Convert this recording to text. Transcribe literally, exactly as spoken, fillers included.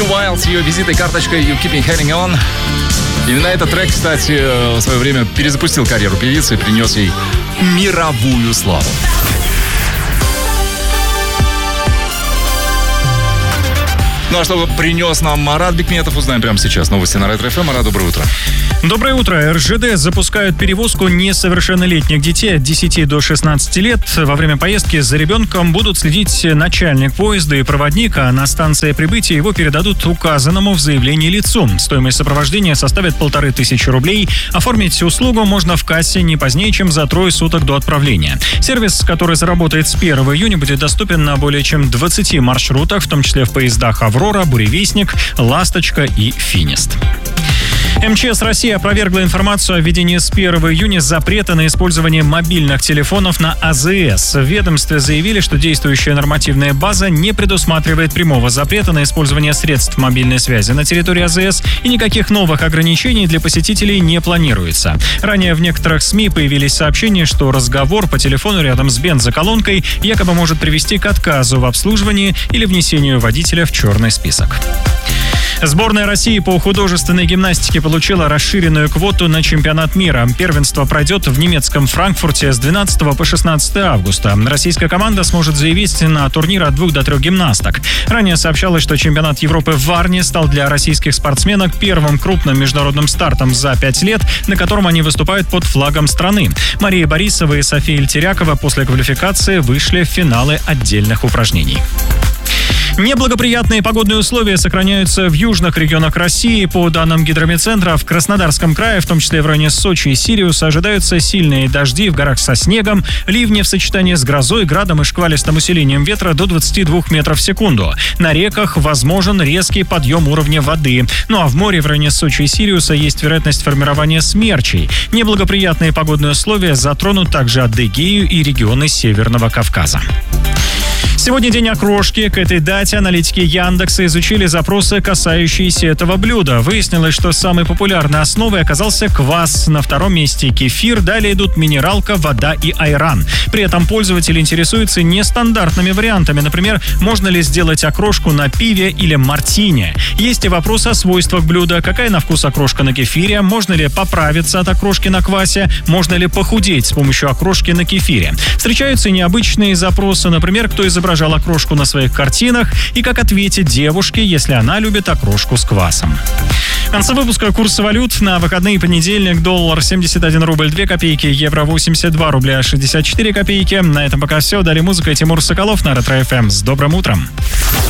Kim Wilde с ее визитной карточкой You Keep Me Hanging On. Именно этот трек, кстати, в свое время перезапустил карьеру певицы и принес ей мировую славу. Ну а что принес нам Марат Бекметов, узнаем прямо сейчас. Новости на Ретро эф эм. Марат, доброе утро. Доброе утро. эр жэ дэ запускают перевозку несовершеннолетних детей от десяти до шестнадцати лет. Во время поездки за ребенком будут следить начальник поезда и проводник, а на станции прибытия его передадут указанному в заявлении лицу. Стоимость сопровождения составит полторы тысячи рублей. Оформить услугу можно в кассе не позднее, чем за трое суток до отправления. Сервис, который заработает с первого июня, будет доступен на более чем двадцати маршрутах, в том числе в поездах «Аврора», «Буревестник», «Ласточка» и «Финист». эм че эс России опровергла информацию о введении с первого июня запрета на использование мобильных телефонов на а зэ эс. В ведомстве заявили, что действующая нормативная база не предусматривает прямого запрета на использование средств мобильной связи на территории а зэ эс, и никаких новых ограничений для посетителей не планируется. Ранее в некоторых СМИ появились сообщения, что разговор по телефону рядом с бензоколонкой якобы может привести к отказу в обслуживании или внесению водителя в черный список. Сборная России по художественной гимнастике получила расширенную квоту на чемпионат мира. Первенство пройдет в немецком Франкфурте с двенадцатого по шестнадцатое августа. Российская команда сможет заявить на турнир от двух до трех гимнасток. Ранее сообщалось, что чемпионат Европы в Варне стал для российских спортсменок первым крупным международным стартом за пять лет, на котором они выступают под флагом страны. Мария Борисова и София Ильтерякова после квалификации вышли в финалы отдельных упражнений. Неблагоприятные погодные условия сохраняются в южных регионах России. По данным гидрометцентра, в Краснодарском крае, в том числе в районе Сочи и Сириуса, ожидаются сильные дожди в горах со снегом, ливни в сочетании с грозой, градом и шквалистым усилением ветра до двадцати двух метров в секунду. На реках возможен резкий подъем уровня воды. Ну а в море в районе Сочи и Сириуса есть вероятность формирования смерчей. Неблагоприятные погодные условия затронут также Адыгею и регионы Северного Кавказа. Сегодня день окрошки. К этой дате аналитики Яндекса изучили запросы, касающиеся этого блюда. Выяснилось, что самой популярной основой оказался квас. На втором месте кефир, далее идут минералка, вода и айран. При этом пользователи интересуются нестандартными вариантами. Например, можно ли сделать окрошку на пиве или мартини. Есть и вопрос о свойствах блюда. Какая на вкус окрошка на кефире? Можно ли поправиться от окрошки на квасе? Можно ли похудеть с помощью окрошки на кефире? Встречаются и необычные запросы. Например, кто изображал окрошку на своих картинах и как ответить девушке, если она любит окрошку с квасом. В конце выпуска курсы валют. На выходные понедельник: доллар семьдесят один рубль две копейки, евро восемьдесят два рубля шестьдесят четыре копейки. На этом пока все. Далее музыка и Тимур Соколов на Ретро эф эм. С добрым утром!